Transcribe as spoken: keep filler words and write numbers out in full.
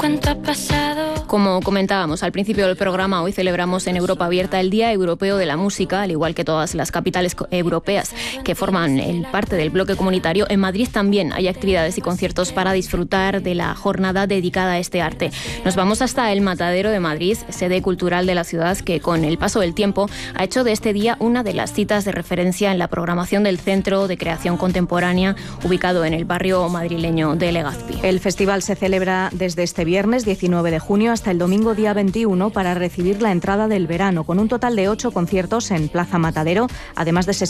¿Cuánto ha pasado? Como comentábamos al principio del programa, hoy celebramos en Europa Abierta el Día Europeo de la Música, al igual que todas las capitales europeas que forman el parte del bloque comunitario. En Madrid también hay actividades y conciertos para disfrutar de la jornada dedicada a este arte. Nos vamos hasta el Matadero de Madrid, sede cultural de la ciudad, que con el paso del tiempo ha hecho de este día una de las citas de referencia en la programación del Centro de Creación Contemporánea, ubicado en el barrio madrileño de Legazpi. El festival se celebra desde este viernes diecinueve de junio hasta el domingo día veintiuno para recibir la entrada del verano, con un total de ocho conciertos en Plaza Matadero, además de sesiones